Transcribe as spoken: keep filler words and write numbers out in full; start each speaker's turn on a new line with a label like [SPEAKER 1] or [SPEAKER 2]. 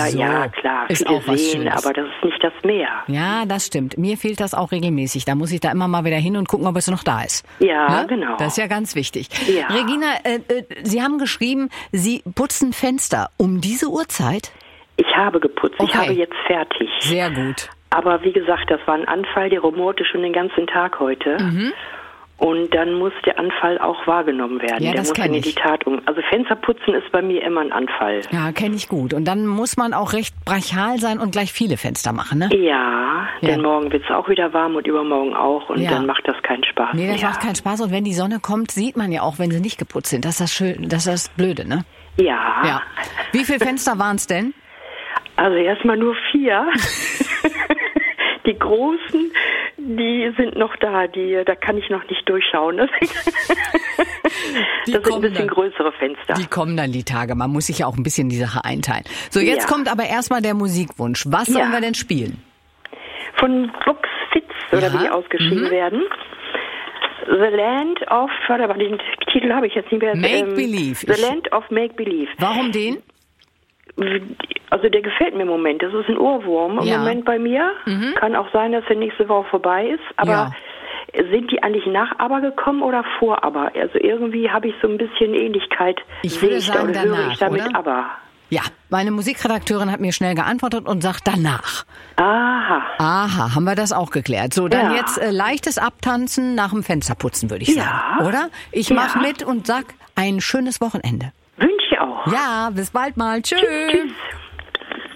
[SPEAKER 1] Fenster,
[SPEAKER 2] so.
[SPEAKER 1] ja klar,
[SPEAKER 2] Ist
[SPEAKER 1] viele
[SPEAKER 2] auch was
[SPEAKER 1] sehen,
[SPEAKER 2] Schönes.
[SPEAKER 1] aber das ist nicht das Meer.
[SPEAKER 2] Ja, das stimmt. Mir fehlt das auch regelmäßig. Da muss ich da immer mal wieder hin und gucken, ob es noch da ist.
[SPEAKER 1] Ja,
[SPEAKER 2] ne?
[SPEAKER 1] genau.
[SPEAKER 2] Das ist ja ganz wichtig.
[SPEAKER 1] Ja.
[SPEAKER 2] Regina, äh, äh, Sie haben geschrieben, Sie putzen Fenster um diese Uhrzeit?
[SPEAKER 1] Ich habe geputzt,
[SPEAKER 2] Okay.
[SPEAKER 1] ich habe jetzt fertig.
[SPEAKER 2] Sehr gut.
[SPEAKER 1] Aber wie gesagt, das war ein Anfall, der rumorte schon den ganzen Tag heute.
[SPEAKER 2] Mhm.
[SPEAKER 1] Und dann muss der Anfall auch wahrgenommen werden.
[SPEAKER 2] Ja,
[SPEAKER 1] der
[SPEAKER 2] das
[SPEAKER 1] muss
[SPEAKER 2] kenn
[SPEAKER 1] in
[SPEAKER 2] ich.
[SPEAKER 1] die Tat um. Also Fensterputzen ist bei mir immer ein Anfall.
[SPEAKER 2] Ja, kenne ich gut. Und dann muss man auch recht brachial sein und gleich viele Fenster machen, ne?
[SPEAKER 1] Ja,
[SPEAKER 2] Ja.
[SPEAKER 1] denn morgen wird es auch wieder warm und übermorgen auch. Und
[SPEAKER 2] Ja.
[SPEAKER 1] dann macht das keinen Spaß
[SPEAKER 2] Nee, das
[SPEAKER 1] mehr.
[SPEAKER 2] macht keinen Spaß. Und wenn die Sonne kommt, sieht man ja auch, wenn sie nicht geputzt sind. Das ist das schön, das ist das Blöde, ne?
[SPEAKER 1] Ja.
[SPEAKER 2] Ja. Wie viele Fenster waren es denn?
[SPEAKER 1] Also erstmal nur vier. Die großen, die sind noch da, die, da kann ich noch nicht durchschauen. Das,
[SPEAKER 2] Die
[SPEAKER 1] das sind ein
[SPEAKER 2] kommen
[SPEAKER 1] bisschen
[SPEAKER 2] dann.
[SPEAKER 1] größere Fenster.
[SPEAKER 2] Die kommen dann die Tage. Man muss sich ja auch ein bisschen die Sache einteilen. So, jetzt
[SPEAKER 1] Ja.
[SPEAKER 2] kommt aber erstmal der Musikwunsch. Was sollen
[SPEAKER 1] Ja.
[SPEAKER 2] wir denn spielen?
[SPEAKER 1] Von Vox Fitz, oder
[SPEAKER 2] Ja.
[SPEAKER 1] wie die ausgeschrieben
[SPEAKER 2] Mhm.
[SPEAKER 1] werden. The Land of, warte mal, den Titel habe ich jetzt nicht mehr.
[SPEAKER 2] Make
[SPEAKER 1] ähm,
[SPEAKER 2] Believe.
[SPEAKER 1] The
[SPEAKER 2] Ich-
[SPEAKER 1] Land of Make Believe.
[SPEAKER 2] Warum den?
[SPEAKER 1] Also der gefällt mir im Moment. Das ist ein Ohrwurm im
[SPEAKER 2] Ja.
[SPEAKER 1] Moment bei mir. Kann auch sein, dass er nächste Woche vorbei ist. Aber sind die eigentlich nach ABBA gekommen oder vor ABBA? Also irgendwie habe ich so ein bisschen Ähnlichkeit.
[SPEAKER 2] Ich
[SPEAKER 1] Sehe
[SPEAKER 2] würde
[SPEAKER 1] ich da
[SPEAKER 2] sagen
[SPEAKER 1] oder höre
[SPEAKER 2] danach,
[SPEAKER 1] ich da mit
[SPEAKER 2] oder?
[SPEAKER 1] ABBA.
[SPEAKER 2] Ja, meine Musikredakteurin hat mir schnell geantwortet und sagt danach.
[SPEAKER 1] Aha.
[SPEAKER 2] Aha, haben wir das auch geklärt. So, dann
[SPEAKER 1] Ja.
[SPEAKER 2] jetzt äh, leichtes Abtanzen nach dem Fensterputzen, würde ich sagen.
[SPEAKER 1] Ja.
[SPEAKER 2] Oder? Ich
[SPEAKER 1] Ja.
[SPEAKER 2] mach mit und sag ein schönes Wochenende.
[SPEAKER 1] Wünsche ich auch.
[SPEAKER 2] Ja, bis bald mal. Tschüss.
[SPEAKER 1] Tschüss.